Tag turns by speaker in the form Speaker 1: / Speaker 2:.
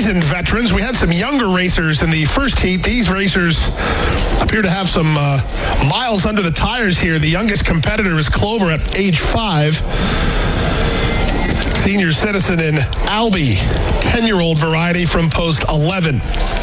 Speaker 1: seasoned veterans. We had some younger racers in the first heat. These racers appear to have some miles under the tires here. The youngest competitor is Clover at age 5. Senior citizen in Albie, 10-year-old variety from post 11.